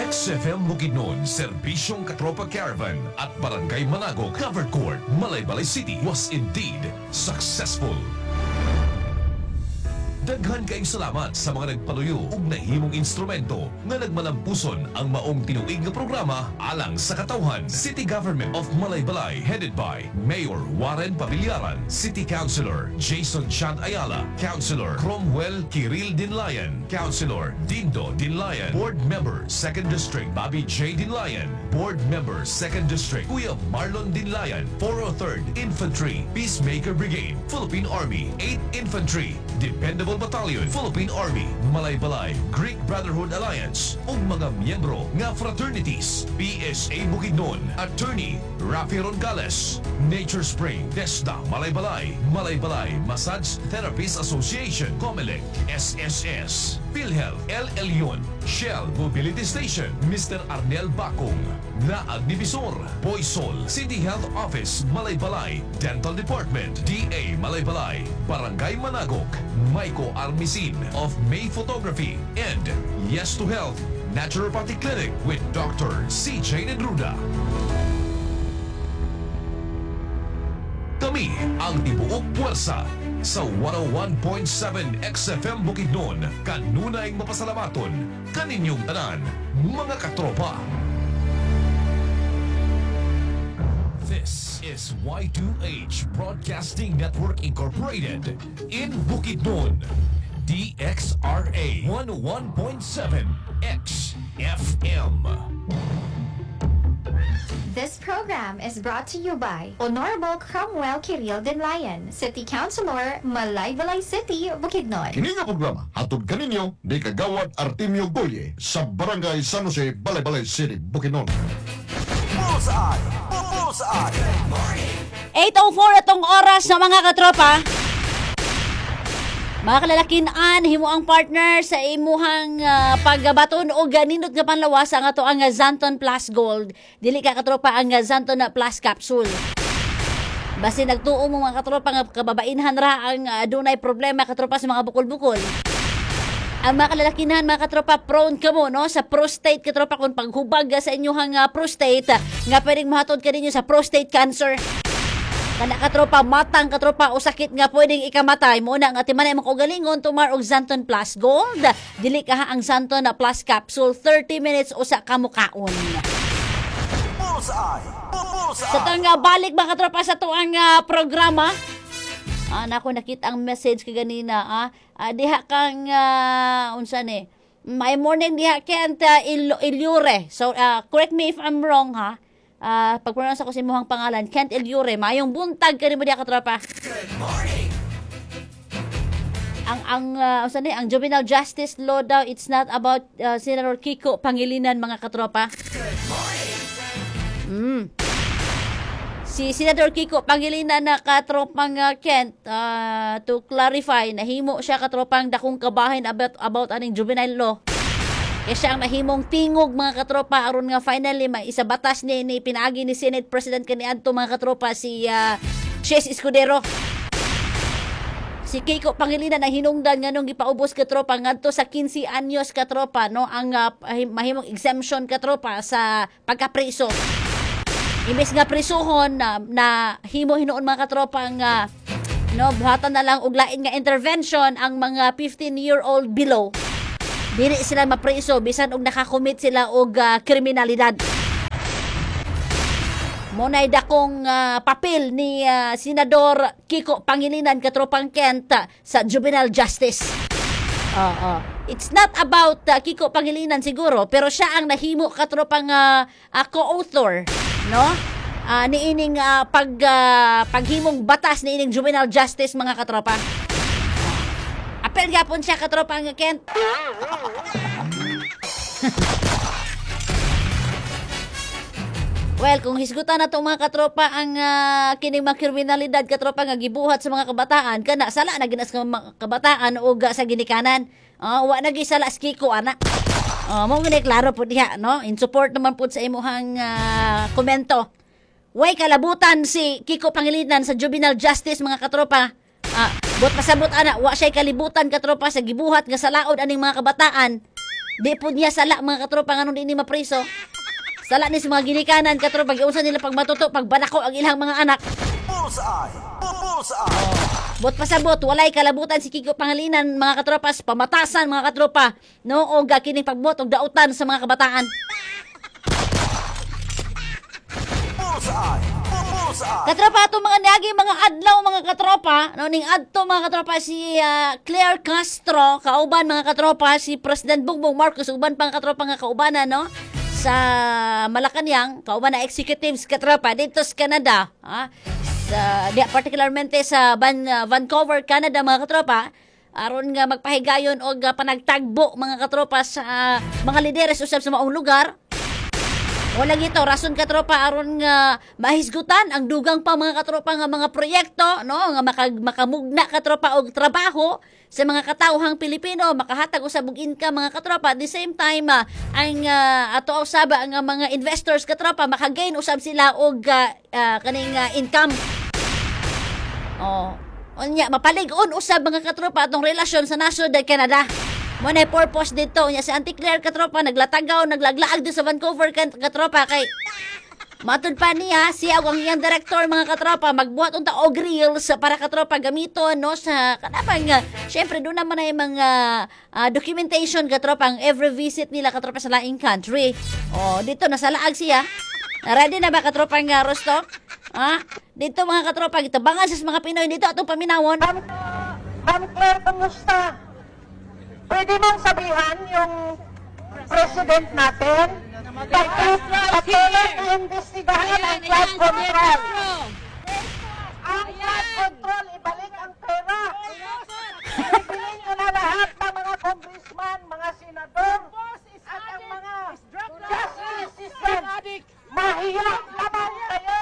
XFM Bukidnon, Serbisyong Katropa Caravan at Barangay Manago Covered Court, Malaybalay City was indeed successful. Daghan kayong salamat sa mga nagpaluyo ug nahimong instrumento nga nagmalampuson ang maong tinuig nga programa alang sa katawhan. City Government of Malaybalay headed by Mayor Warren Pabillaran, City Councilor Jason Chan Ayala, Councilor Cromwell Kiril Dinlayan, Councilor Dindo Dinlayan, Board Member 2nd District Bobby J. Dinlayan, Board Member 2nd District Kuya Marlon Dinlayan, 403rd Infantry Peacemaker Brigade, Philippine Army 8th Infantry Dependable Battalion, Philippine Army, Malaybalay, Greek Brotherhood Alliance, ug mga miyembro nga fraternities, PSA Bukidnon, Attorney Rafi Rongales, Nature Spring, Desda, Malaybalay, Malaybalay Massage Therapists Association, Comelec, SSS, PhilHealth, El Elyon, Shell Mobility Station, Mr. Arnel Bakong, Naag ni Bisor, Boysol, City Health Office, Malaybalay, Dental Department, DA Malaybalay, Barangay Managok, Maiko Armisin of May Photography, and Yes to Health Naturopathy Clinic with Dr. CJ Nedruda. Kami ang tibuok puwersa sa 101.7 XFM Bukidnon. Kanunay mapasalamaton kaninyong tanan, mga katropa. This is Y2H Broadcasting Network Incorporated in Bukidnon, DXRA 101.7 XFM. This program is brought to you by Honorable Cromwell Kiril Dinlayan, City Councilor, Malaybalay City, Bukidnon. Kini nga programa hatod kaninyo ni Kagawad Artemio Goye sa Barangay San Jose, Malaybalay City, Bukidnon. Bullseye! Bullseye! 8:04 itong oras na mga katropa. Mga kalalakinan, himo ang partner sa imuhang paggabaton o ganinot nga panlawas ang ato ang Zanton Plus Gold. Dili ka katropa ang Zanton Plus Capsule. Basi nagtuo mo mga katropa nga kababainhan ra ang dunay problema katropa sa mga bukol-bukol. Ang mga kalalakinan, mga katropa, prone ka mo, no? Sa prostate, katropa, kung paghubag sa inyong prostate, nga pwedeng mahatod ka ninyo sa prostate cancer. Kana katropa, matang katropa, o sakit nga pwedeng ikamatay mo na nga timanay mga ugalingon, tumar og Zanton Plus Gold. Dili ka ha ang Zanton Plus Capsule, 30 minutes o sa kamukaon. Bullseye! Bullseye! Sa tang balik mga katropa sa tuang programa, nako nakita ang message ka ganina diha kang unsa ni my morning diha Kent Ilyure. So correct me if I'm wrong ha. Pag-pronounce ako sa imong pangalan, Kent Ilyure. Mayong buntag kani mo diha katropa. Good morning. Unsa ni ang juvenile justice law daw, it's not about Senator Kiko Pangilinan mga katropa. Good morning. Si Senator Kiko Pangilinan na katropang Kent, to clarify, nahimo siya katropang dakong kabahin about aning juvenile law. Kaya siya ang nahimong tingog mga katropa aron nga finally may isa batas ni pinaagi ni Senate President kaniadto mga katropa si Chess Escudero. Si Kiko Pangilinan na hinungdan nga nung gipaubos katropa ngadto sa 15 anyos katropa no ang mahimong exemption katropa sa pagkapriso. Imbes nga prisuhon na himo hinuon mga katropa nga buhatan na lang og lain nga intervention ang mga 15-year-old below. Dili sila mapriso bisan og nakakommit sila og kriminalidad. Monay dakong papel ni Senador Kiko Pangilinan katropang Kent sa juvenile justice. It's not about Kiko Pangilinan siguro, pero siya ang nahimo katropang co-author, no? Niining paghimong batas niining juvenile justice mga katropa. Apel gapon siya katropa nga Kent. Well, kung hisgutan na itong mga katropa ang kining mga kriminalidad katropa nga gibuhat sa mga kabataan, kana sala na ginas ka mga kabataan o sa ginikanan. Wa na gisala Kiko ana. Mo gani klaro po diha, no? In support naman po sa imuhang komento. Way kalabutan si Kiko Pangilinan sa juvenile justice mga katropa. Bot pasabot ana, wa siya kalibutan katropa sa gibuhat nga sa laod aning mga kabataan. Di po niya sala mga katropa nga nung di ni mapriso. Sala ni sa mga ginikanan katropa giunsa nila pag matuto pag banako ang ilang mga anak. Bullseye! Bullseye! Bot pasabot, walay kalabutan si Kiko Pangilinan mga katropas, pamatasan mga katropa, no? O kining pagbot og dautan sa mga kabataan. Bullseye! Bullseye! Katropa ato mga niagi mga adlaw mga katropa, no ning adto mga katropa si Claire Castro, kauban mga katropa si President Bongbong Marcos, uban pang katropa nga kaubanan no sa Malacañang, kauban na executives katropa dito sa Canada, ha? Particularmente sa Vancouver, Canada mga katropa, aron nga magpahigayon og panagtagbo mga katropa sa mga lideres usab sa maong lugar. Wala gito rason katropa aron nga mahisgutan ang dugang pa mga katropa nga mga proyekto no nga makamugna katropa og trabaho sa mga katawhang Pilipino, makahatag usab og income mga katropa. At the same time ang ato usab ang mga investors katropa makagain usab sila og kaning income. Unya mapalig-on usab mga katropa atong relasyon sa nasod ng Canada. Mo na purpose dito nya si Auntie Claire katropa naglatagaw naglaglaag din sa Vancouver katropa kay matud pa niya siya ang iyang director mga katropa magbuhat unta og reels para katropa gamiton no sa kanapang syempre do naman ay mga documentation katropa ang every visit nila katropa sa laing country. Dito nasalaag siya. Ready na ba katropa nga Rosto? Dito mga katropa gitabangan sa mga Pinoy dito atong paminawon. Ma'am Claire, kamusta? Pwede mong sabihan yung president natin? Patuloy na imbestigahan ang flood control. Ang flood control, ibalik ang pera. Ibilin nyo na lahat ng mga congressman, mga senador, at ang mga justice system. Mahiya naman kayo!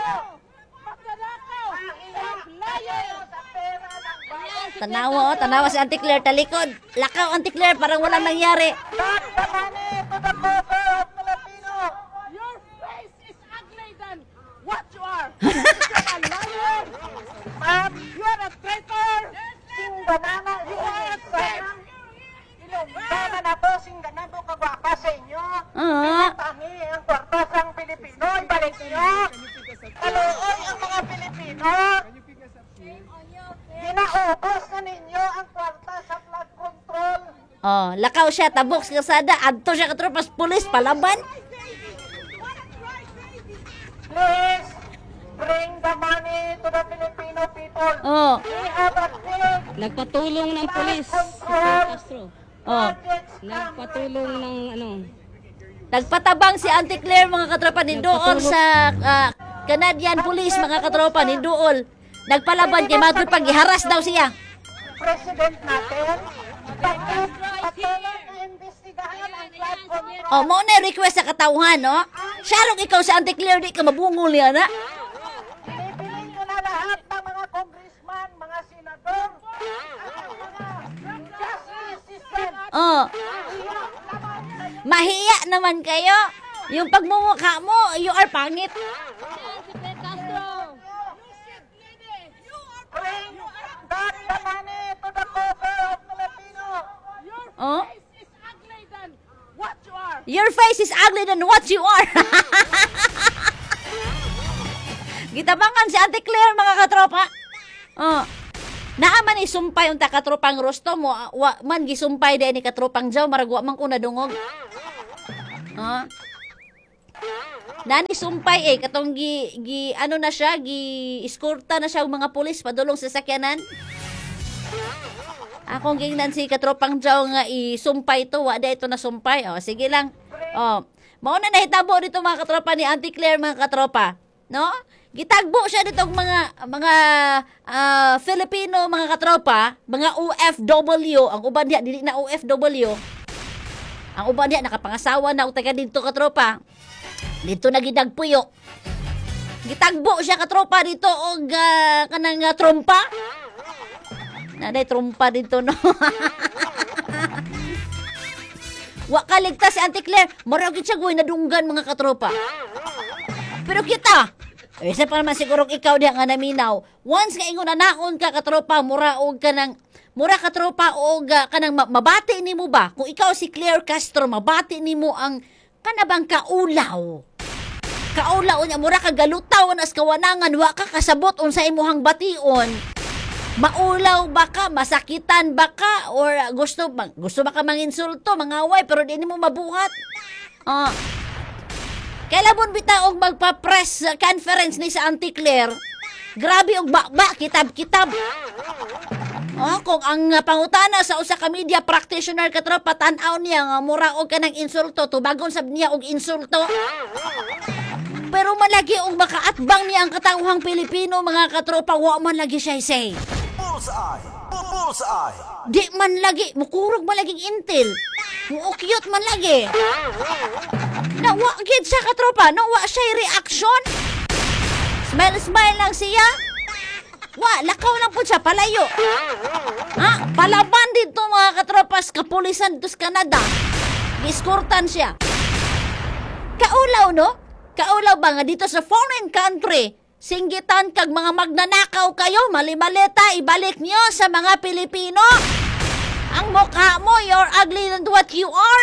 Tanawa si Auntie Claire talikod. Lakaw Auntie Claire parang walang nangyari. Your face is ugly than what you are. You're a liar. Ma'am, you're a traitor. Singganana, you are a traitor. Ilongana na to, singganan to kagwapa sa inyo. Tangi ang kwartasang Pilipino, ibalik niyo. Kaluoy ang mga Pilipino. Ginaubos na ninyo ang kwarta sa flood control. Lakaw siya tabok sa kalsada adto siya katropas pulis palaban. Please bring the money to the Filipino people. We have a big Nagpatulong ng pulis si control. Castro. Projects Nagpatulong ng Nagpatabang si Auntie Claire mga katropa ni Dool sa Canadian Police mga katropa ni Dool. Nagpalaban kay Madrid pag giharas daw siya. President natin. Patuloy na imbestigahan ang flood control. Mo na request sa katauhan no. Shalong ikaw sa Auntie Claire di ka mabungol yan na. Ibilin nyo na lahat ng mga congressman, mga senador, at ang mga justice system. Mahiya naman kayo. Yung pagmumukha mo, you are pangit. Bring back the money to the poor of Filipino. is ugly than what you are. Your face is ugly than what you are. Gitabangan si Auntie Claire mga katropa. Naaman isumpay unta katropang Rosto mo, man gisumpay din ni katropang Jaw maragwa man ko nadungog. Nani sumpay katong gi ano na siya, gi eskorta na siya og mga pulis padulong sa sakyanan. Akong gingnan si katropang Jaw nga isumpay to, wa da ito na sumpay. Sige lang. Mao na nahitabo dito mga katropa ni Auntie Claire mga katropa, no? Gitagbo siya dito og mga Filipino mga katropa, mga OFW, ang uban diha dili na OFW. Ang uban diha nakapangasawa na og taga dito katropa. Dito na gidagpuyo. Gitagbo siya katropa dito og kanang trompa. Naday trompa dito no. Wa kaligtas si Auntie Claire, maraw gid siya goy nadunggan mga katropa. Pero kita isa pa naman siguro ikaw diha nga naminaw. Once nga ingon anaon ka katropa, muraog ka ng mura ka tropa o kanang mabati nimo ba? Kung ikaw si Claire Castro, mabati nimo ang kanabang kaulaw. Kaulaw niya, mura ka galutaw as kawanangan, wa ka kasabot unsa imuhang bation. Maulaw ba ka, masakitan ba ka, or gusto ba ka manginsulto, mangaway, pero di mo mabuhat? Kailan bitaw og magpa-press conference ni sa Auntie Claire? Grabe og ba kitab-kitab. Kung ang pangutana sa usa ka media practitioner ka tropa, tan-aw niya nga mura og kanang insulto, tubagon sab niya og insulto. Pero malagi og makaatbang niya ang katawhang Pilipino, mga katropa, wa man lagi siya say. Bullseye! Bullseye! Di man lagi, mukurog man laging intel. Muukyot man lagi. Nawa gid siya katropa, nawa siya reaction. Smile lang siya. Lakaw lang po siya, palayo. Palaban dito mga katropas, kapulisan dito sa Canada. Diskurtan siya. Kaulaw, no? Kaulaw ba nga dito sa foreign country? Singgitan kag mga magnanakaw kayo, mali-maleta, ibalik niyo sa mga Pilipino. Ang mukha mo, you're ugly than what you are.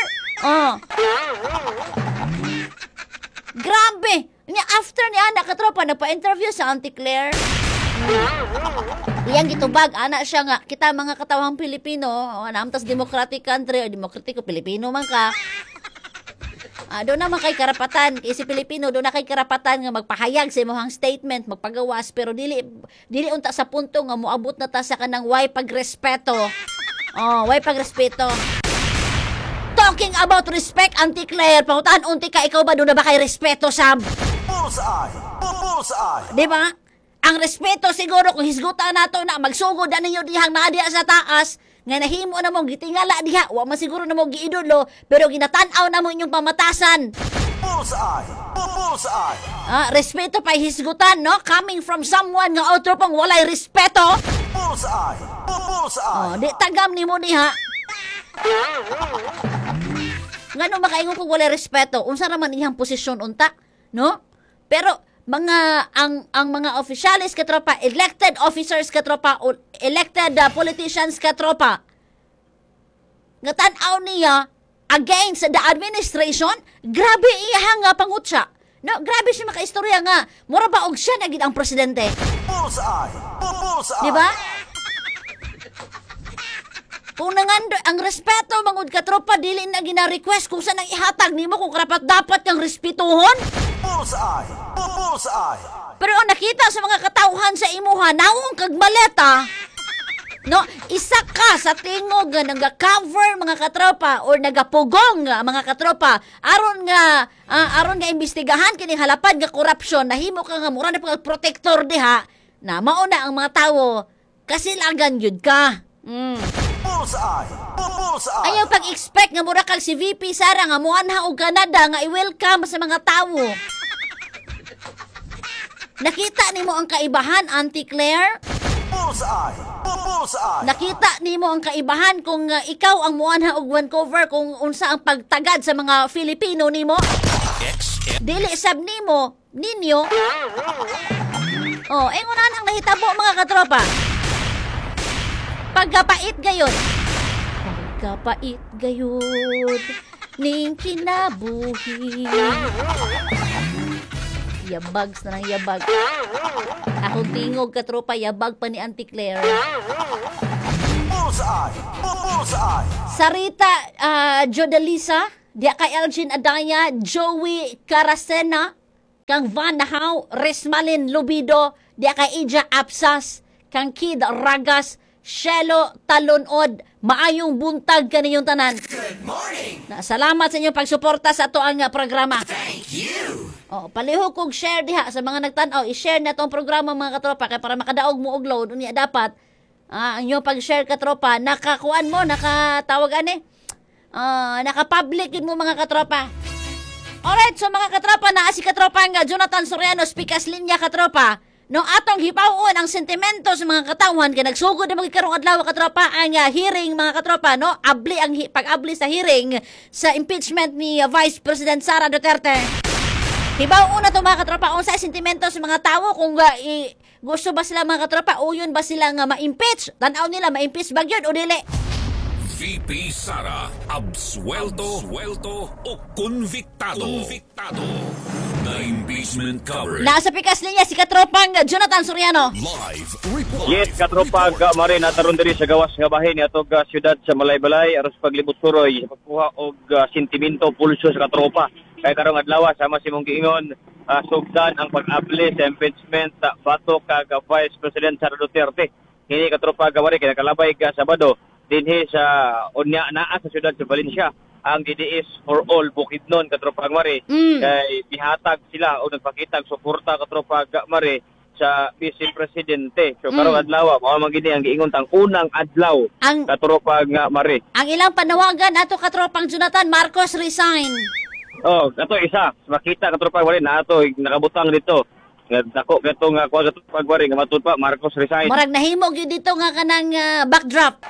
Grabe. After niya, nakatropa, nagpa-interview sa Auntie Claire. Iyang gitubag, anak siya nga, kita mga katawang Pilipino, namtas democratic country, o demokratiko Pilipino man ka. Doon naman kay karapatan, kay si Pilipino, doon na kay karapatan nga magpahayag sa imong statement, magpagawas, pero dili unta sa punto nga moabot na ta sa kanang way pagrespeto. Way pagrespeto. Talking about respect, Auntie Claire, pangutaan unti ka, ikaw ba doon na ba kay respeto, Sam? Bullseye! Bullseye! Di ba? Ang respeto siguro kung hisgutan nato na magsugod na ninyo dihang nadia sa taas, nga nahimo na mo gitingala diha, wa man siguro na mo giidolo, pero ginatan-aw na mo inyong pamatasan. Bullseye! Bullseye! Respeto pa hisgutan, no? Coming from someone nga outro pang walay respeto. Bullseye! Bullseye! Di tagam ni mo diha. Ngano makaingon kung walay respeto? Unsa naman iyang posisyon unta, no? Pero ang mga officials katropa, elected officers katropa, elected politicians katropa, nga tan-aw niya against the administration, grabe iya nga pangutsa. No, grabe siya makaistorya nga. Mura ba og siya naging ang presidente? Bullseye! Bullseye! Di ba? Kung nangando ang respeto mangud katropa, dili na gina-request kung saan ang ihatag nimo kung karapat dapat kang respetuhon. Bullseye! Bullseye! Pero ang nakita sa mga katawhan sa imuha, nawong kag maleta, no, isa ka sa tingog nga nag-cover mga katropa or nagapugong mga katropa aron nga imbestigahan kini halapad nga korupsyon, nahimo ka nga mura na pagprotector diha na mauna ang mga tawo kasilagan yun ka. Bullseye! Bullseye! Ayaw pag-expect nga mura kag si VP Sara nga muanha og Canada nga i-welcome sa mga tawo. Nakita nimo ang kaibahan, Auntie Claire? Bullseye! Bullseye! Nakita nimo ang kaibahan kung ikaw ang muanha og one cover kung unsa ang pagtagad sa mga Filipino nimo? Dili sab ninyo. Engunan ang nahitabo mga katropa. Pagkapait gayon ning kinabuhi. Yabags na ng yabag. Akong tingog katropa, yabag pa ni Auntie Claire. Bullseye! Bullseye! Sarita Jodalisa, diya kay Elgin Adaya, Joey Caracena, kang Van Nahaw, Resmalin Lubido, diya kay Ija Apsas, kang Kid Ragas, Shelo Talonod, maayong buntag kaniyong tanan. Good morning! Salamat sa inyong pagsuporta sa ato ang programa. Thank you! Palihog kog share diha sa mga nagtanaw, i-share na tong programa mga katropa kay para makadaog mo og load unya dapat ang inyong pag-share katropa, nakakuan mo, nakatawag naka-public mo mga katropa. Alright, so mga katropa, naa si katropa nga Jonathan Soriano, Spikas Linya katropa. No, atong hipawon ang sentimento sa mga katawhan kay nagsugod na magkarong adlaw katropa ang hearing mga katropa, no? Abli ang pag-abli sa hearing sa impeachment ni Vice President Sara Duterte. Hibaw una to mga katropa, unsa sentimento sa mga tawo kung Gusto ba sila mga katropa? Uyon ba sila nga ma-impeach? Tanaw nila, ma-impeach ba yun o dili? VP Sara, absuelto o konviktado. Na impeachment coverage. Nasa pikas niya si katropang Jonathan Soriano. Live report. Yes, katropag marin ataron diri sa gawas nga bahin atog syudad sa Malaybalay aros paglibot suroy sa pagkuha og sentimento pulso sa katropa. Kay karong adlaw sama si mong giingon sugdan ang pag-apply sa impeachment batok kag Vice President Sara Duterte. Kini katropag marin kay nakalabay ka Sabado dinhi sa unya naa sa syudad sa Valencia ang DDS for all Bukidnon katropag mari kay bihatag sila o nagpakita og suporta katropag mari sa Vice Presidente. So karong adlaw mao man gini ang giingon tang unang adlaw katropag mari. Ang ilang panawagan ato katropang Jonathan, Marcos resign. Oh, ato isa makita katropag mari na ato nakabutang dito. Dako kato nga kuha katropag mari nga matud pa Marcos resign. Murag nahimo gyud dito nga kanang backdrop.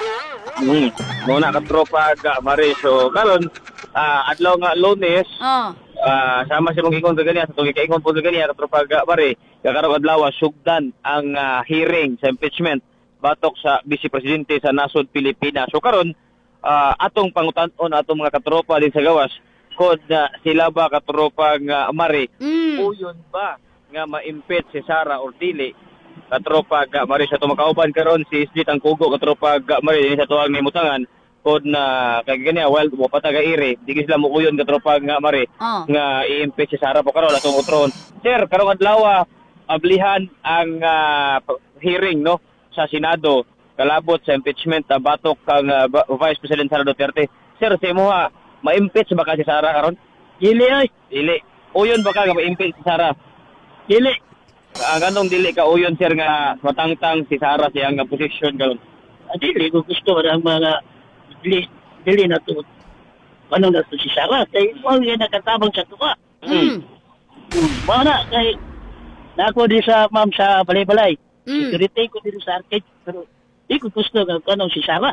Mo na katropag mari. So karon adlaw nga Lunes sama si mong ingon kagani sa tuig kaingon po kagani katropag mari karong adlaw sugdan ang hearing sa impeachment batok sa Vice Presidente sa nasod Pilipinas. So karon atong pangutan-on atong mga katropa din sa gawas kung sila ba katropag mari uyon ba nga ma-impeach si Sara or dili katropag mari sa tumakauban karon si Split ang kugo katropag mari sa tuwang nimutangan kod na kay gani wild mo patagaire dili sila mo kuyon katropag mari nga i-impeach si Sara po karon atong utron. Sir, karong adlaw ablihan ang hearing no sa Senado kalabot sa impeachment batok kang Vice President Sara Duterte. Sir, sa imo ma-impeach ba ka si Sara karon? Dili ay. Dili. Uyon ba ka nga ma-impeach si Sara? Dili. Ang anong dili ka uyon sir nga matangtang si Sara siyang position karon? Dili ko gusto ang mga dili na to. Ano na to si Sara? Kay mo yan nakatabang sa tuwa. Mana kay nako di sa ma'am sa balay-balay. Security ko dito sa arcade pero di ko gusto nga kanang si Sara.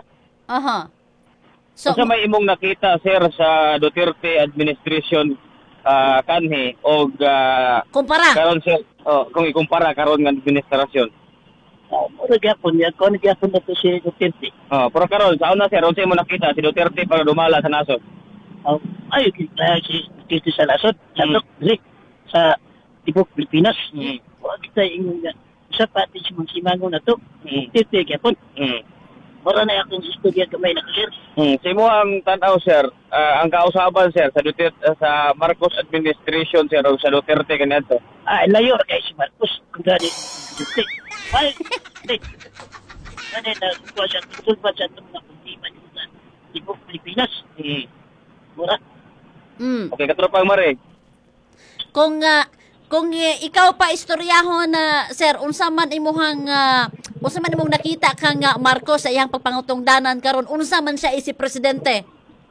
So may imong nakita sir sa Duterte administration kanhi og kumpara karon sir kung ikumpara karon nga administrasyon. Mura gyapon ya kon gyapon na to si Duterte. Pero karon sa una sir unsa imong nakita si Duterte para dumala sa nasod? Ay kita si Duterte sa nasod sa tibok Pilipinas. Wa kita ingon nga sa pati si Simango na to. Duterte gyapon. Mura na akong istorya kamay na sir. Sa imo ang tan-aw sir, ang kausaban sir sa Duterte sa Marcos administration sir o sa Duterte kaniadto. Layo kay si Marcos kung gani Duterte. Ay, na kuha siya tulpat sa itong mga kuntiman sa Tibok Pilipinas. Mura. Okay, katropang mare. Kung ikaw pa istoryahon na sir, unsa man imong nakita kang Marcos sa iyang pagpangutungdanan karon, unsa man siya si presidente?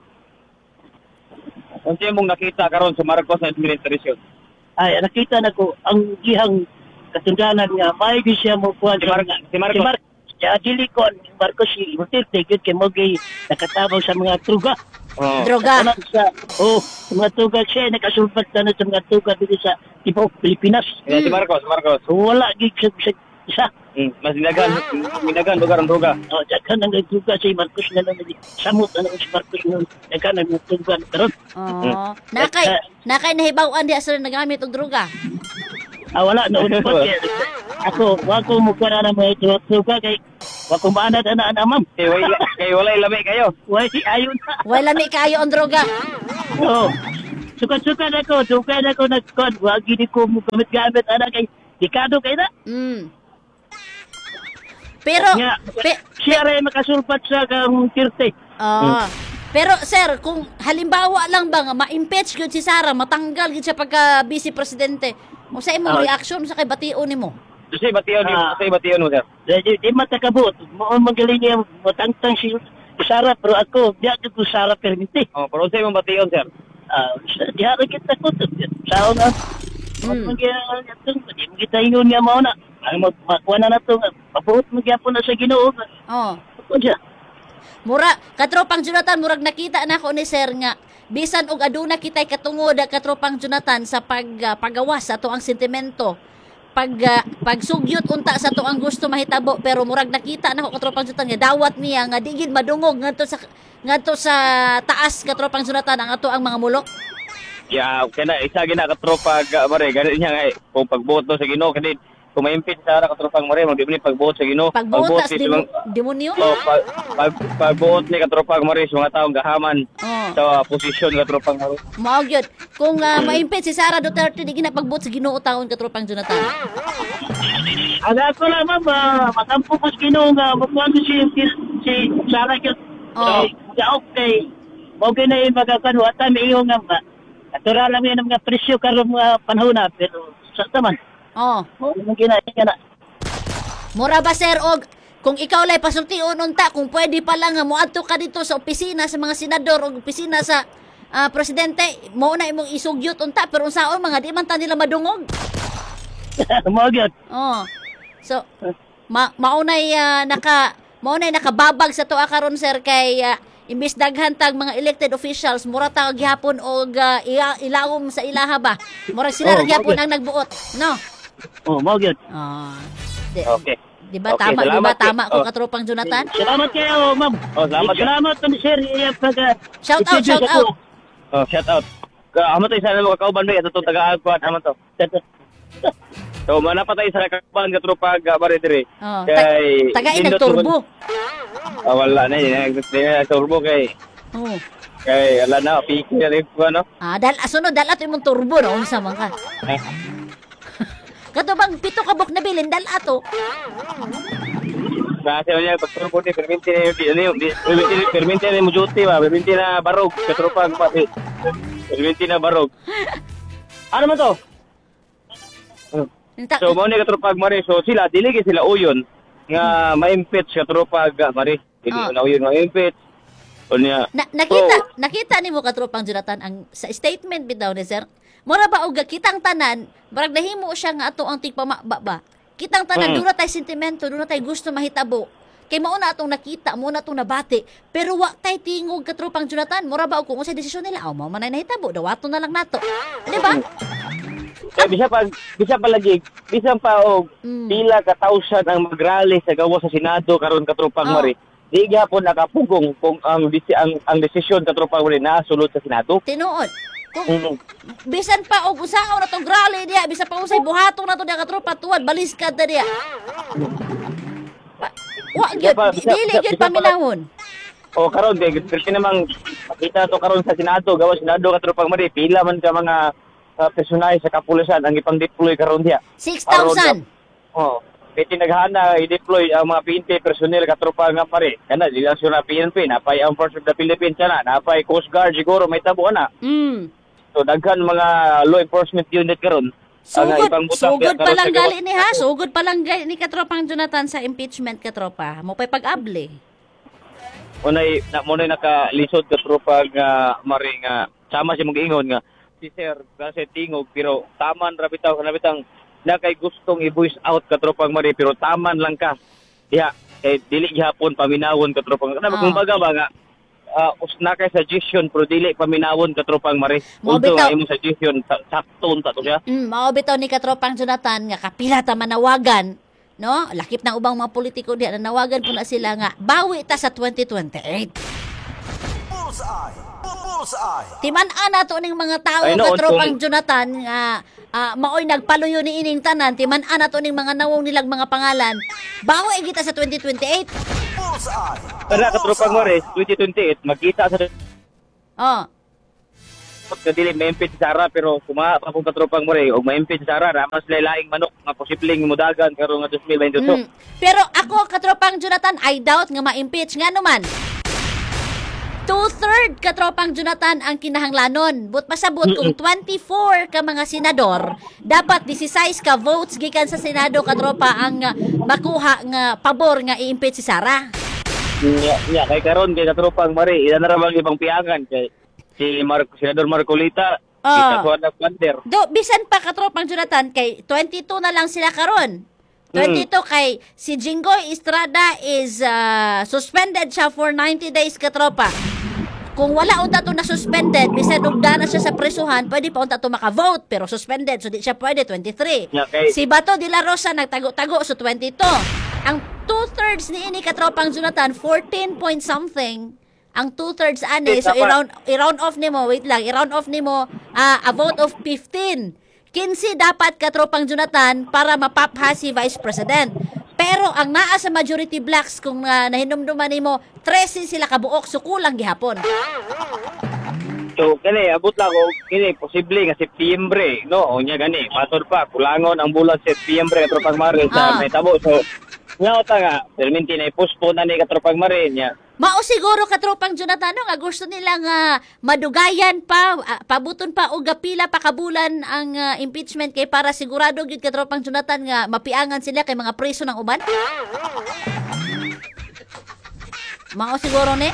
Unsa imong nakita karon sa Marcos administration? Ay, nakita na ko ang gihang katungdanan nga may di siya mo kuha si Marcos. Dili ko Marcos si Duterte gyud kay mo gay nakatabang sa mga truga. Droga. Sa mga tuga siya nakasulpat na sa mga tuga dito sa Tibok Pilipinas. Si Marcos. Wala gig sa isa. Mas minagan lugar ang droga. Dagan ang tuga si Marcos na lang samot na si Marcos nun. Dagan ang tuga karon. Nakay nahibaw-an diha sila nagamit og droga. Wala na ulit pa. Ako mukha na mga tuga kay wako maanad ana ma'am. Kay wala ilami kayo. Ayun na. Wala lami kayo ang droga. Suka-suka na ko nagkod. Wag gini ko mo gamit ana kay dikado kay na. Pero siya rin makasulpat sa kang tirte. Pero sir, kung halimbawa lang ba nga ma-impeach gyud si Sara, matanggal gyud siya pagka vice presidente, mo sa imong reaction sa kay bation nimo? Say bation mo sir. Di matakabot. Mo magaling niya matangtang si Sara pero ako di ako Sara permite. Pero say mo bation sir. Di ako kita ko sao na. Kita ingon niya mo na. Ang makuha na nato pabuot mo gyapon na sa Ginoo. Mura katropang Jonathan, murag nakita na ko ni sir nga bisan og aduna kitay katungod katropang Jonathan sa paggawas sa ato ang sentimento. pagsugyot unta sa to ang gusto mahitabo pero murag nakita na ko katropang Jonathan nga dawat niya nga digid madungog ngadto sa taas katropang Jonathan ang ato ang mga mulok. Ya, kaya isa gina katropa mare, ganun niya nga kung pagboto sa Ginoo kani kung ma-impede sa katropang mare, magdibli pagboto sa Ginoo. Pagboto sa demonyo. Pagboto ni katropang mare sa mga taong gahaman sa posisyon katropang mare. Mao gyud. Kung ma-impede si Sara Duterte di gina pagboto sa Ginoo taon katropang Jonathan. Aga ko lang ma'am, matampo ko sa Ginoo nga magkuhan si Sara gyud. Okay. Okay na yung magkakanuatan may iyong nga. Natural lang yun ang mga presyo karong panahon na, pero sa taman. Yung gina. Mura ba, sir, og kung ikaw lay pasultiun unta, kung pwede pa lang nga moadto ka dito sa opisina sa mga senador o opisina sa presidente, mo na imong isugyot unta, pero unsaon mga di man ta nila madungog. Magyot. So, maunay nakababag sa tuwa karon sir kay imbis daghan tag mga elected officials mura ta gihapon og ilawom sa ilaha ba mura sila gihapon ang nagbuot no mao gyud okay di ba tama ko katropang Jonathan. Salamat kayo ma'am. Salamat ni sir shout out shout out amo to isa na mo kauban ba ato tagaan ko amo to so manapatay sa kauban katropa mare dire kay tagain nagturbo. Wala na yun. Turbo kay... Kay, ala na, piki na rin ko, ano? Sunod, dalat yung mong turbo, no? Unsa man ka. Kato bang pito kabok na bilin, dalato. Kasi niya, pag turbo ni, perminti na yung mujuti ba? Perminti na barog. Katropag pati. Perminti na barog. Ano man to? So, mo ni katropag mare. So, sila, diligi sila uyon. Nga ma-impeach katropag mare. Hindi na yun ma-impeach. Nakita ni mo katropang Jonathan ang sa statement bitaw ni sir. Mura ba og kitang tanan, barag nahimo siya nga ato ang tigpamaba. Kitang tanan duna tay sentimento, duna tay gusto mahitabo. Kay mao na atong nakita, mao na atong nabati, pero wa tay tingog katropang Jonathan. Mura ba og kung sa desisyon nila, mao man nahitabo, dawato na lang nato. Di ba? Bisa pa og pila ka tausan ang mag-rally sa gawa sa Senado karon katropang mare. Di gyapon nakapugong kung ang desisyon katropang mare nasulod sa Senado. Tinuod. Kung bisan pa og usahaw na tong rally diya, bisan pa usay buhaton na to diya katropa tuwad baliskad na diya. Wa gyud dili gyud paminahon. Karon kasi namang makita to karon sa Senado gawa Senado katropang mare pila man ka mga personal sa kapulisan ang ipang-deploy karon diya. 6,000. Pwede naghana i-deploy ang mga PNP personnel katropa nga pare. Kana di lang sila PNP, napay ang Force of the Philippines na, napay Coast Guard siguro may tabo na. So daghan mga law enforcement unit karon. Sugod pa lang gali ni ha. Sugod pa lang gali ni katropang Jonathan sa impeachment katropa. Mo pay pag-able. Unay nakalisod katropa nga mari nga sama si mong ingon nga si sir kasi tingog pero taman ra bitaw kanabitang na kay gustong i-voice out katropang mari pero taman lang ka. Diha dili gihapon paminawon katropang. Kumbaga ba nga usna kay suggestion pero dili paminawon katropang mari. Unto nga imong suggestion sakto unta to siya. Mao bitaw ni katropang Jonathan nga kapila ta manawagan, no? Lakip ng ubang mga politiko diha nawagan po na sila nga bawi ta sa 2028. Timan-an nato ning mga tao katropang Jonathan nga maoy nagpaluyo ni ining tanan, timan-an nato ning mga nawong nilag mga pangalan. Bawi kita sa 2028. Para katropang mare 2028 magkita sa dili ma-impeach si Sara pero kuma pa pong katropang mare og ma-impeach si Sara ramas laing manok nga posibleng mudagan karon nga 2022. Pero ako katropang Jonathan I doubt nga ma-impeach nga naman. 2/3 katropang Jonathan ang kinahanglanon. But pasabot kung 24 ka mga senador, dapat 16 ka votes gikan sa Senado katropa ang makuha nga pabor nga i-impeach si Sara. Kay karon kay katropang mare, ila na ra bang ibang piangan kay si Senador Marcolita, Juan Pander. Bisan pa katropang Jonathan kay 22 na lang sila karon. 22 kay si Jinggoy Estrada is suspended siya for 90 days katropa. kung wala unta to na suspended, bisan ugda na siya sa presuhan, pwede pa unta to maka-vote, pero suspended, so di siya pwede, 23. Okay. Si Bato de la Rosa nagtago-tago, so 22. Ang 2/3 ni ini katropang Jonathan, 14 point something. Ang 2/3 ani, so i-round off nimo, wait lang, i-round off nimo a vote of 15. 15 dapat katropang Jonathan para mapapha si Vice President. Pero ang naa sa majority blacks kung nahinumduman nimo 13 sila kabuok, so kulang gihapon. So kani abot lang ko kini posible nga Setyembre, no? Unya gani patod pa kulangon ang bulan Setyembre katropang Mare sa mahitabo. So nya ta nga perminti na i-postpone na ni katropang Mare nya. Mao siguro katropang Jonathan nga gusto nila nga madugayan pa, pabuton pa og pila pa kabulan ang impeachment kay para sigurado gyud katropang Jonathan nga mapiangan sila kay mga preso ng uban. Mao siguro ni.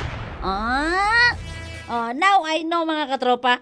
Now I know mga katropa.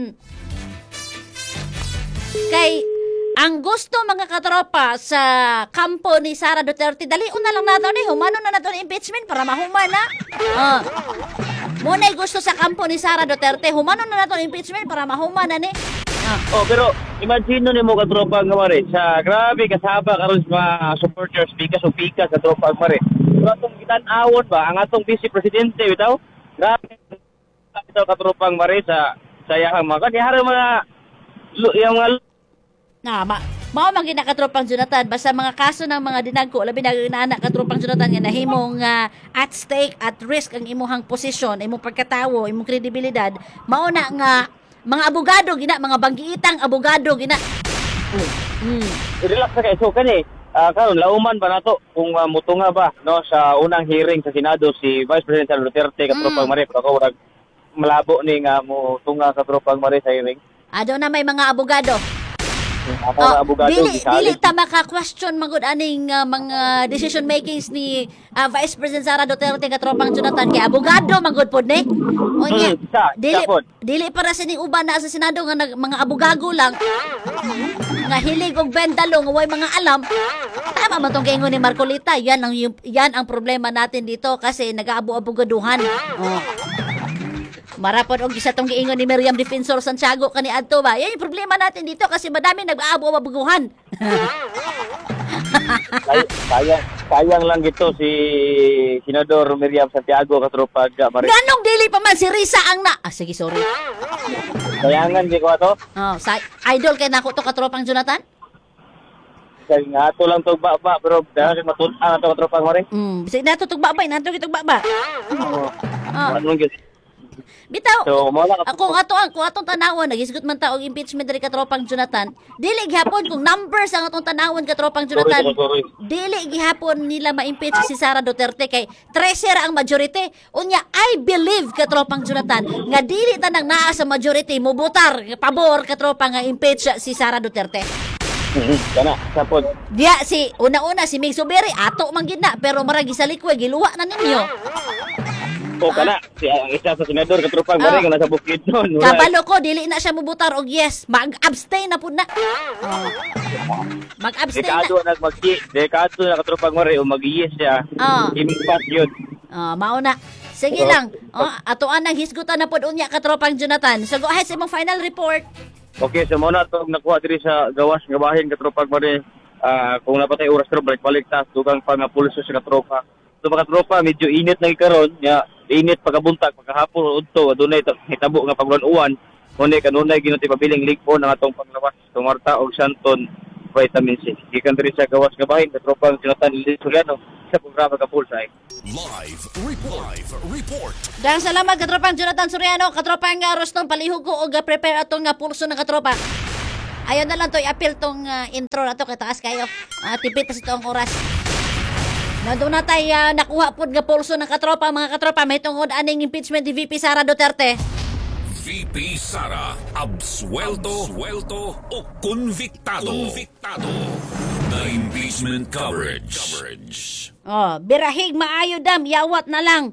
Kay ang gusto mga katropa sa kampo ni Sara Duterte, dalion na lang nato ni humano na nato impeachment para mahuman na. Muna'y gusto sa kampo ni Sara Duterte, humano na nato impeachment para mahuman na ni. Pero imagine nimo katropa nga Mare, sa grabe kasaba karon sa mga supporters pikas katropa Mare. Pero atong gitan-awon ba ang atong vice presidente bitaw? Grabe ito katropang Mare sa sayahang mga kanihara yung mga Mao man gina katropang Jonathan basta mga kaso ng mga dinagko labi na inaanak katropang Jonathan nga nahimong at stake at risk ang imuhang posisyon, imong pagkatawo, imong kredibilidad, mao na nga mga abogado gina, mga banggiitang abogado gina. Relax na kayo. So kani karon lauman ba nato kung mutunga ba no sa unang hearing sa Senado si Vice President Sara Duterte katropang Mare pero urag malabo ni nga mutunga katropang Mare sa hearing. Ado na may mga abogado. Dili ta maka-question magud aning mga decision makings ni Vice President Sara Duterte katropang Jonathan kay abogado magud pod ni. Unya, dili para sa ning uban na sa Senado nga mga abogado lang. Nga hilig og bendalo nga way mga alam. Tama man tong kaingon ni Marcolita, yan ang problema natin dito kasi nag-aabu-abogaduhan. Marapod og isa tong giingon ni Miriam Defensor Santiago kani adto ba. Yan yung problema natin dito kasi madami nag-aabo-abuguhan. sayang lang gito si Senador Miriam Santiago katropag Mare. Ganong dili pa man si Risa ang sige sorry. Sayangan di ko ato. Idol kay nako to katropang Jonathan. Kaya nga ato lang tugba-ba pero dahil matunan ato katropang Mare. Bisig nato tugba-ba, nato gitugba-ba. Anong gyud bitaw, kung atong tanawon, nagisgot man ta og impeachment diri katropang Jonathan, dili gihapon kung numbers ang atong tanawon katropang Jonathan, dili gihapon nila ma-impeach si Sara Duterte kay 13 ra ang majority. Unya, I believe katropang Jonathan nga dili ta nang naa sa majority mubutar pabor katropang nga impeach si Sara Duterte. Kana sapod. Dia si una-una si Mig Subiri ato man gid na pero maragi sa likwe giluwa na ninyo. Kana si ang isa sa senador katropang Mare nga nasa bukid noon. Kabalo ko dili na siya mubutar og yes, mag-abstain na pud na. Mag-abstain na. Dekado na katropang Mare o mag-yes siya. Impas yun. Mao na. Sige lang. Atoan nang hisgutan na pud unya katropang Jonathan. So go ahead sa imong final report. Okay, so muna itong nakuha diri sa gawas nga bahin katropang Mare. Kung napatay oras pero balik tas dugang pa nga pulso sa katropa. So mga tropa, medyo init na ikaron, init pagkabuntag, pagkahapon, udto, adunay hitabo nga pagluan-uwan, ngunit kanunay ginuti pabiling ligpon ang atong panglawas, tumarta og santon vitamin C. Gikan diri sa gawas nga bahin, katropang Jonathan Lisuriano sa programa Kapulsay. Live report. Daghang salamat katropang Jonathan Soriano, katropang Roston palihog ko og prepare atong nga pulso ng katropa. Ayon na lang to i-appeal tong intro na to kay taas kayo. Tipit na ito ang oras. Nandun na tayo nakuha po nga pulso ng katropa, mga katropa. May tungod aning impeachment ni VP Sara Duterte. VP Sara, absuelto o convictado na impeachment coverage. Birahig maayo dam, yawat na lang.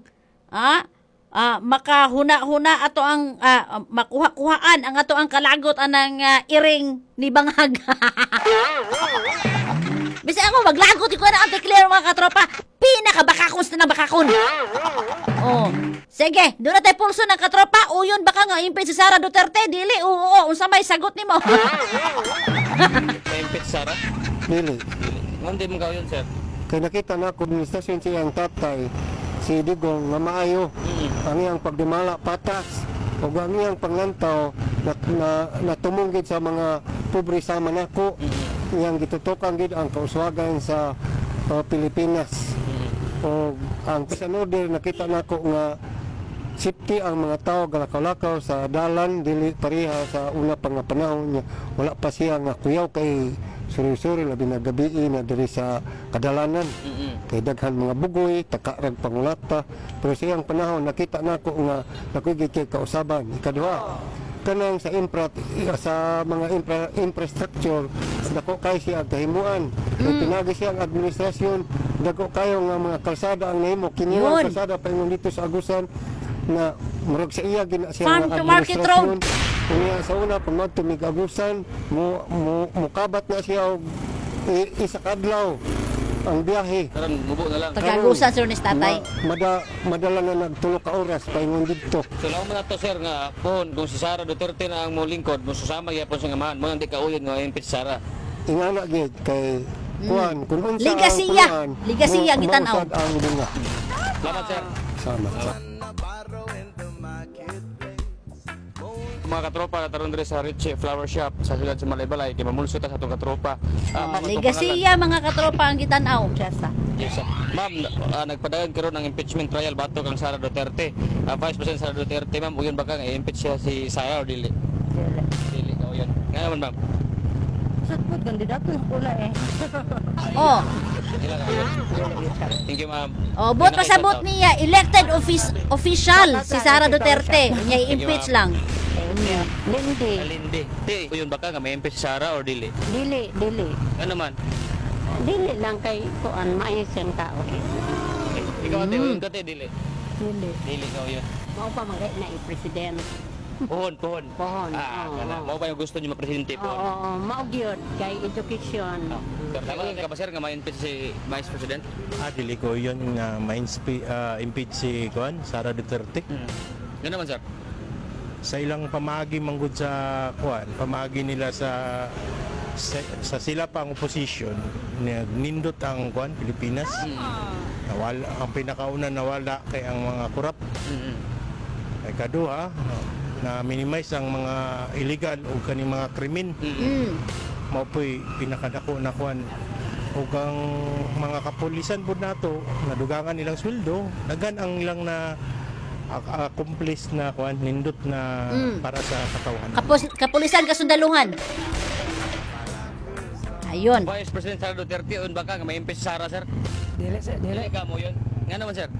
Makahuna-huna ato ang makuha-kuhaan ang ato ang kalagot anang iring ni Bangag. Bisa ako, maglagot ko na anti-clear mga katropa. Pinaka-bakakons na ng bakakon. Oh. Sige, doon na tayo pulso ng katropa. O yun, baka nga impeach si Sara Duterte. Dili, oo, unsa may sagot ni mo. Impeach Sara? Dili. Hindi mo yun, sir. Kaya nakita na ako administrasyon siyang tatay, si Digong, nga maayo. Ang iyang pagdumala patas. O ang iyang panglantaw na tumunggid sa mga pobre sa manako. Iyang gitutukan gid ang kauswagan sa Pilipinas. O ang peace and order, nakita na ako nga safety ang mga tao galakaw-lakaw sa dalan, dili pareha sa una pang nga panahon niya. Wala pa siya nga kuyaw kay suri-suri labi na gabi na diri sa kadalanan. Kay daghan mga bugoy, takarag pangulata. Pero sa iyang panahon nakita na ako nga nakugid kay kausaban. Ikaduha, kanang sa sa mga infrastructure dako kay siya kahimuan. Kay pinagi siya ang administrasyon, dako kayo nga mga kalsada ang nahimo. Kini ang kalsada paingon dito sa Agusan na murag sa iya gina siya Farm nga to Market Road. Unya sa una pag magtumig Agusan, mukabat na siya og isa kadlaw ang biyahe. Karon mubo na lang. Tagagusan sir ni tatay. Madala na nagtulo ka oras paingon dito. So laom na to sir nga kung si Sara Duterte na ang mo lingkod, mo susama gyapon sa amahan mo nang di kauyon nga impeach Sara. Ingana gid kay kuan kun unsa Ligasiya ang gitan-aw. Ang dunga. Salamat sir. Sama. Mga katropa nataron diri sa Richie Flower Shop sa siyudad sa Malaybalay kay mamulso ta sa atong katropa. Ligasiya mga katropa ang gitan-aw. Yes, ma'am, nagpadayon karon ng impeachment trial batok ang Sara Duterte. Vice President Sara Duterte, ma'am, uyon ba ka i-impeach siya si Sara o dili? Dili ka uyon. Nga naman, ma'am. Sudpod kandidato yung pula eh. Oh. Thank you, ma'am. Oh, bot pasabot niya elected official si Sara Duterte. Niya i-impeach lang. Lindi. Di, uyon ba ka nga may impeach Sara o dili? Dili. Ano man? Dili lang kay kuan maayos yung tao. Ikaw ate, uyon ka te, dili? Dili ka uyon. mao pa magay na i-president. Pohon. Oo. Mao ba yung gusto niyo ma-presidente pohon? Oo, mao gyud kay education. Tama ka ba sir nga may impeach si Vice President? Dili ko yun nga impeach si Sara Duterte. Ano naman sir? Sa ilang pamagi manggod sa pamagi nila sa sila pang opposition, nindot ang Pilipinas. Nawala, ang pinakauna nawala kay ang mga korap. Kay kaduha, na minimize ang mga illegal o kaning mga krimen. Mao po'y pinakadako na ug ang mga kapulisan pud nato nadugangan ilang sweldo, dagan ang ilang na accomplice na nindot na para sa katawhan. Kapulisan kasundaluhan. Ayun. Vice President Sara Duterte, un baka nga may impeach Sara sir? Dili Ka mo yun. Nga naman sir?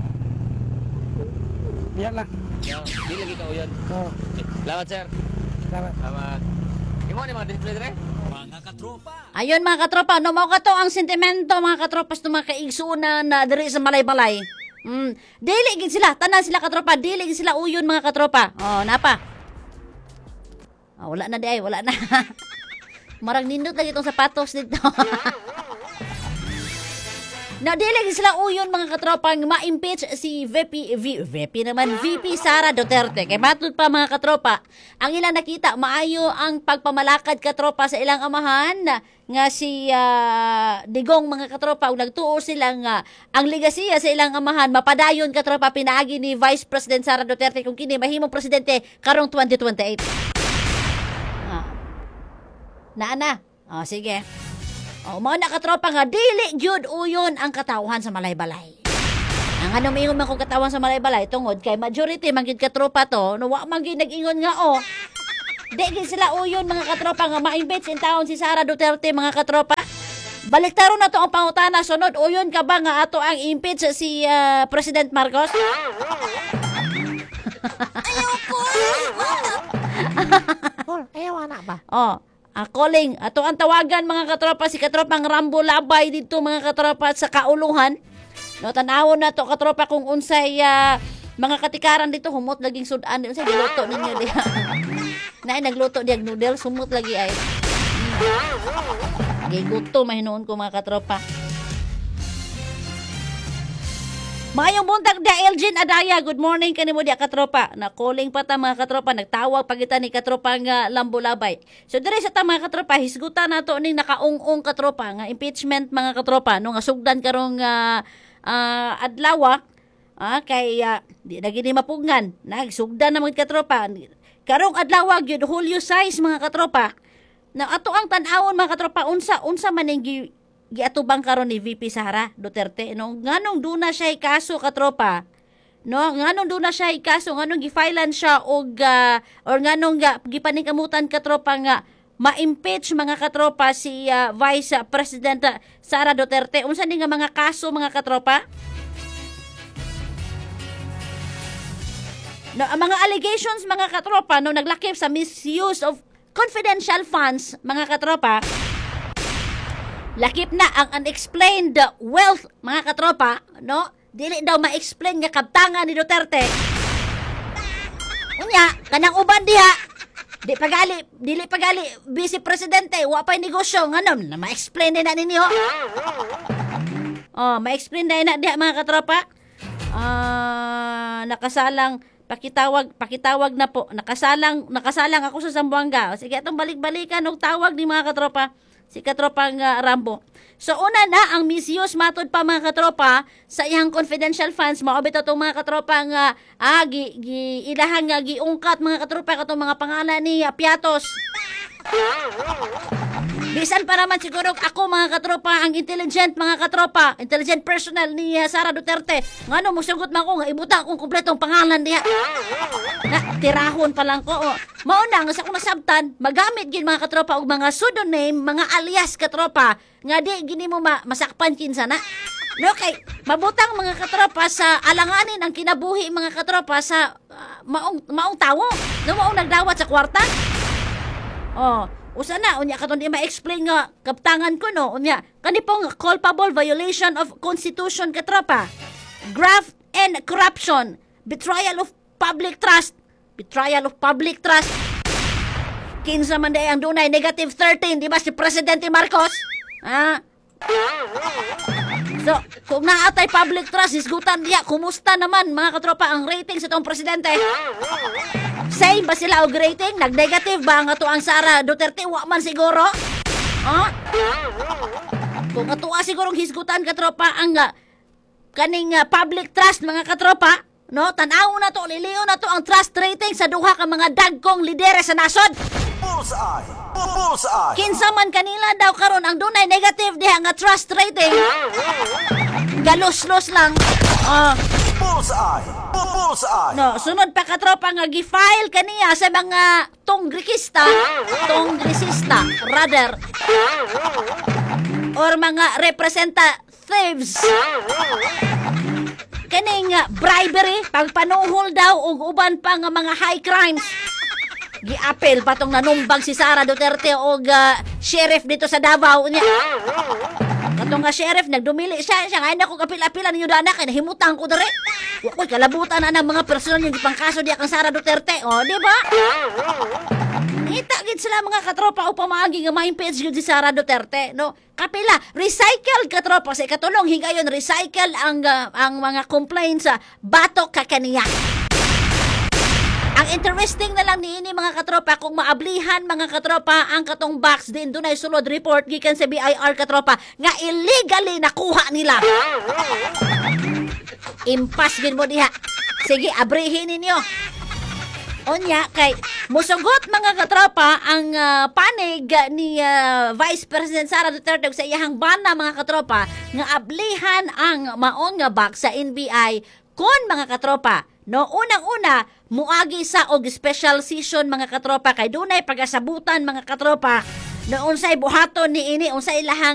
Yan lang. Dili kita uyon. Oo. Salamat sir. Salamat. Imo ni mga display dire? Ayun mga katropa, no mao kato ang sentimento mga katropas ng mga kaigsunan na diri sa Malaybalay. Dili gid sila, tanan sila katropa, dili gid sila uyon mga katropa. Oh, napa? Wala na di ay, wala na. Marang nindot lagi itong sapatos dito. Dili gid sila uyon mga katropa nga ma-impeach si VP Sara Duterte. Kay matud pa mga katropa, ang ilang nakita maayo ang pagpamalakad katropa sa ilang amahan nga si Digong mga katropa ug nagtuo sila nga ang legasiya sa ilang amahan mapadayon katropa pinaagi ni Vice President Sara Duterte kung kini mahimong presidente karong 2028. Naana. Sige. Mao na katropa nga dili gyud uyon ang katawhan sa Malaybalay. Ang ano mingon man kung katawhan sa Malaybalay tungod kay majority man gyud katropa to, no wa man gyud nag-ingon nga di gyud sila uyon mga katropa nga ma-impeach in taon si Sara Duterte mga katropa. Baliktaron na to ang pangutana sunod, uyon ka ba nga ato ang impeach si President Marcos? Ayoko. Ayaw na ba? Calling. Ato ang tawagan mga katropa si katropang Rambo Labay dito mga katropa sa kauluhan. No, tanawon na to katropa kung unsay mga katikaran dito humot laging sudan. Unsay giluto ninyo diha? Naay nagluto diag noodles humot lagi ay. Giguto mahinuon ko mga katropa. Mayong buntag da Elgin Adaya. Good morning kanimo dia katropa. Na calling pa ta mga katropa, nagtawag pagitan ni katropa nga Lambulabay. So dire sa ta mga katropa, hisgutan nato ning nakaung-ung katropa nga impeachment mga katropa no nga sugdan karong adlaw kay di na gini mapugngan. Nagsugdan na mga katropa. Karong adlaw gyud Hulyo 6 mga katropa. Na ato ang tan-awon mga katropa unsa man ning giatubang karon ni VP Sara Duterte no nganong duna siya kaso katropa no nganong duna siya kaso nganong gifilean siya og or nganong gipaningkamutan katropa nga ma-impeach mga katropa si Vice President Sara Duterte. Unsa ni nga mga kaso mga katropa? No, ang mga allegations mga katropa no naglakip sa misuse of confidential funds mga katropa. Lakip na ang unexplained wealth, mga katropa, no? Dili daw ma-explain nga kabtangan ni Duterte. Unya, kanang uban diha, dili pagali, Vice Presidente, wa pa'y negosyo, nganon, na ma-explain din na ninyo. Oh, ma-explain din na diha, mga katropa. Nakasalang, pakitawag na po. Nakasalang ako sa Zamboanga. Sige, itong balik-balikan, og tawag ni mga katropa. Si katropang Rambo. So una na ang misuse matod pa mga katropa sa iyang confidential funds maobit atong mga katropang ilahang giungkat mga katropa katong mga pangalan ni Piatos. Bisan para man siguro ako mga katropa ang intelligent personnel ni Sara Duterte. Ngano mo sugot man ko nga ibuta akong kumpletong pangalan diha. Na tirahon pa lang ko. Mao na nga sa akong nasabtan, magamit gid mga katropa og mga pseudonym, mga alias katropa nga di gini mo masakpan kinsa na. No kay mabutang mga katropa sa alanganin ang kinabuhi mga katropa sa maong tawo. No maong nagdawat sa kwarta. Oh, usa na unya katon di ma-explain nga kaptangan ko no unya kanipong culpable violation of constitution katropa, graft and corruption, betrayal of public trust, kinsa man day ang dunay negative 13 di ba si Presidente Marcos so kung naatay public trust isgutan diya kumusta naman mga katropa ang rating sa tong presidente. Same ba sila og rating? Nag-negative ba ang ato ang Sara Duterte? Wa man siguro. Kung ato sigurong hisgutan katropa ang kaning public trust mga katropa, no? Tan-aw na to, liliw na to ang trust rating sa duha ka mga dagkong lidere sa nasod. Bullseye. Kinsa man kanila daw karon ang dunay negative diha nga trust rating. Galos-los lang. Bullseye. No, sunod pa katropa nga gi-file kaniya sa mga tongresista rather or mga representatives. Kaning bribery, pagpanuhol daw og uban pa nga mga high crimes. Gi-apel pa tong nanumbag si Sara Duterte og sheriff dito sa Davao niya. Katong nga sheriff nagdumili siya nga na ko kapil-apilan ninyo dana kay nahimutang ko dere. Wa koy kalabutan na ng mga personal yung ipangkaso diya kang Sara Duterte. O, di ba? Ita gid sila mga katropa o pamaagi nga ma-impeach gid si Sara Duterte, no? Kapila, recycle katropa sa ikatulong higayon recycle ang mga complaints sa batok kakaniya. Ang interesting na lang niini mga katropa kung maablihan mga katropa ang katong box din dunay sulod report gikan sa BIR katropa nga illegally nakuha nila. Impas gid mo diha. Sige, abrihin ninyo. Onya kay musugot mga katropa ang panig ni Vice President Sara Duterte sa iyahang bana mga katropa nga ablihan ang maong nga box sa NBI kon mga katropa. No, unang-una, muagi sa og special session mga katropa kay dunay pagasabutan mga katropa. No unsay buhaton ni ini unsay ilahang